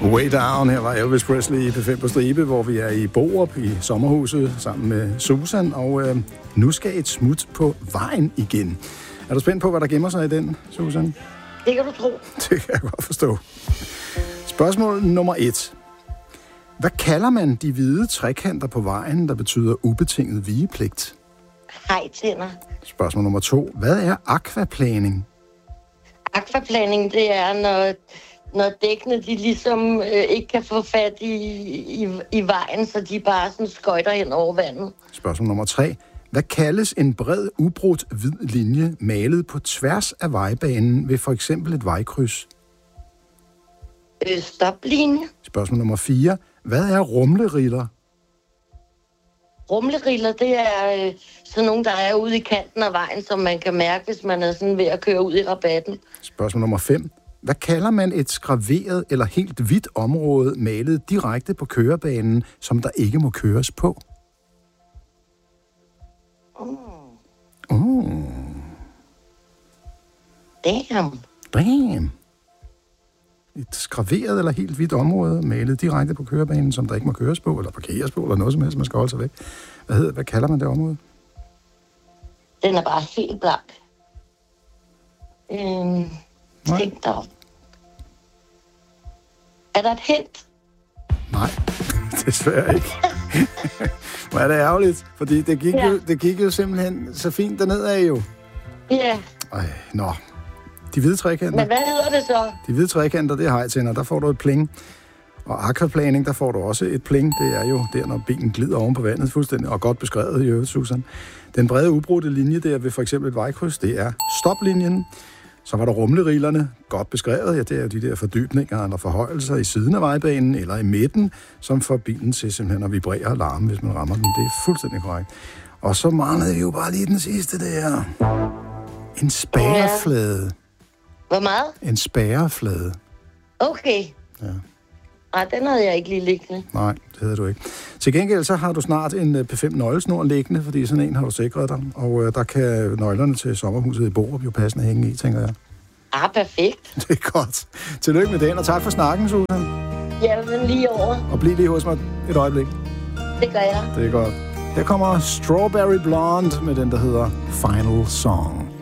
Way Down. Her var Elvis Presley i P5 på stribe, hvor vi er i Borup i sommerhuset sammen med Susan. Og nu skal et smut på vejen igen. Er du spændt på, hvad der gemmer sig i den, Susan? Det kan du tro. Det kan jeg godt forstå. Spørgsmål nummer 1. Hvad kalder man de hvide trekanter på vejen, der betyder ubetinget vigepligt? Hejtænder. Spørgsmål nummer 2. Hvad er aquaplaning? Aquaplaning, det er, når dækkene de ligesom ikke kan få fat i vejen, så de bare sådan skøjter hen over vandet. Spørgsmål nummer 3. Hvad kaldes en bred, ubrudt hvid linje malet på tværs af vejbanen ved for eksempel et vejkryds? Stoplinje. Spørgsmål nummer 4. Hvad er rumleriller? Rumleriller, det er sådan nogle, der er ude i kanten af vejen, som man kan mærke, hvis man er sådan ved at køre ud i rabatten. Spørgsmål nummer 5. Hvad kalder man et skraveret eller helt hvidt område malet direkte på kørebanen, som der ikke må køres på? Damn. Et skraveret eller helt hvidt område malet direkte på kørebanen, som der ikke må køres på, eller parkeres på, eller noget som helst, man skal holde sig væk. Hvad kalder man det område? Den er bare helt blank. Tænk dig. Er der et hint? Nej, desværre ikke. Hvor er det ærgerligt, fordi det gik jo simpelthen så fint dernede af jo. Ja. Nå. De hvide trekanter. Men hvad hedder det så? De hvide trekanter, det er hejtænder. Der får du et pling. Og aquaplaning, der får du også et pling. Det er jo der, når bilen glider oven på vandet fuldstændig. Og godt beskrevet i øvrigt, Susan. Den brede, ubrudte linje der ved for eksempel et vejkryds, det er stoplinjen. Så var der rumlerillerne, godt beskrevet. Ja, det er jo de der fordybninger eller forhøjelser i siden af vejbanen eller i midten, som får bilen til simpelthen at vibrere og larme, hvis man rammer den. Det er fuldstændig korrekt. Og så manglede vi jo bare lige den sidste der. En spærreflade. Hvor meget? En spærreflade. Okay. Ja. Nej, den havde jeg ikke lige liggende. Nej, det havde du ikke. Til gengæld så har du snart en P5-nøglesnor liggende, fordi sådan en har du sikret dig. Og der kan nøglerne til sommerhuset i Borup jo passende hænge i, tænker jeg. Perfekt. Det er godt. Tillykke med den, og tak for snakken, Susan. Jamen lige over. Og bliv lige hos mig et øjeblik. Det gør jeg. Det er godt. Her kommer Strawberry Blonde med den, der hedder Final Song.